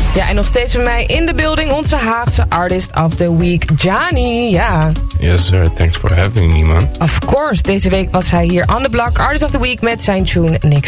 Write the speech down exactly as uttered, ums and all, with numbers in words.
Ja, en nog steeds bij mij in de building onze Haagse Artist of the Week, Johnny. Ja. Yes sir, thanks for having me man. Of course, deze week was hij hier on the block, Artist of the Week met zijn tune Niks